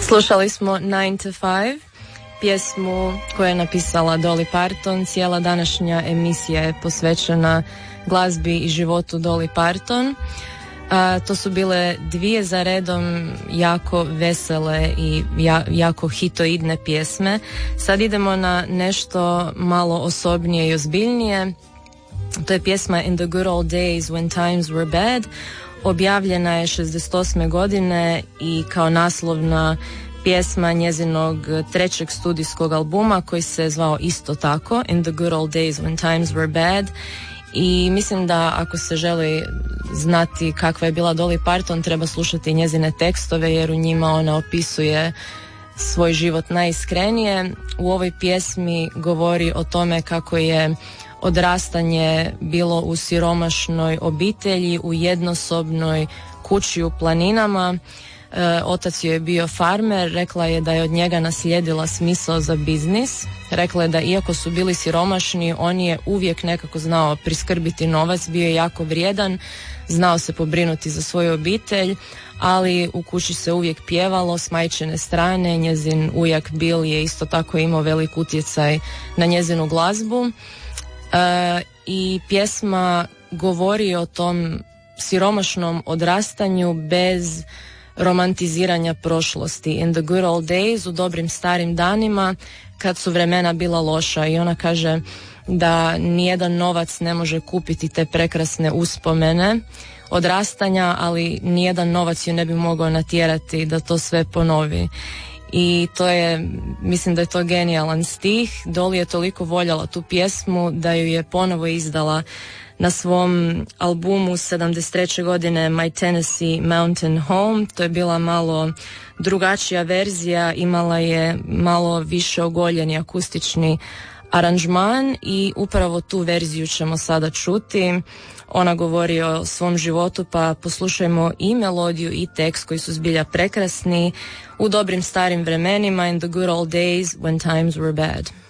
Slušali smo 9 to 5, pjesmu koju je napisala Dolly Parton. Cijela današnja emisija je posvećena glazbi i životu Dolly Parton. To su bile dvije za redom jako vesele i jako hitoidne pjesme. Sad idemo na nešto malo osobnije i ozbiljnije. To je pjesma In the Good Old Days When Times Were Bad. Objavljena je 68. godine i kao naslovna pjesma njezinog trećeg studijskog albuma koji se zvao isto tako In the Good Old Days When Times Were Bad. I mislim da ako se želi znati kakva je bila Dolly Parton, treba slušati njezine tekstove jer u njima ona opisuje svoj život najiskrenije. U ovoj pjesmi govori o tome kako je odrastanje bilo u siromašnoj obitelji, u jednosobnoj kući u planinama. Otac joj je bio farmer, rekla je da je od njega naslijedila smisao za biznis. Rekla je da iako su bili siromašni, on je uvijek nekako znao priskrbiti novac, bio je jako vrijedan, znao se pobrinuti za svoju obitelj, ali u kući se uvijek pjevalo s majčine strane. Njezin ujak Bill je isto tako imao velik utjecaj na njezinu glazbu. I pjesma govori o tom siromašnom odrastanju bez romantiziranja prošlosti. In the good old days, u dobrim starim danima kad su vremena bila loša. I ona kaže da nijedan novac ne može kupiti te prekrasne uspomene odrastanja, ali nijedan novac ju ne bi mogao natjerati da to sve ponovi. I to je, mislim da je to genijalan stih. Dolly je toliko voljela tu pjesmu da ju je ponovo izdala na svom albumu 73. godine My Tennessee Mountain Home. To je bila malo drugačija verzija, imala je malo više ogoljeni akustični aranžman i upravo tu verziju ćemo sada čuti. Ona govori o svom životu, pa poslušajmo i melodiju i tekst koji su zbilja prekrasni u dobrim starim vremenima, in the good old days when times were bad.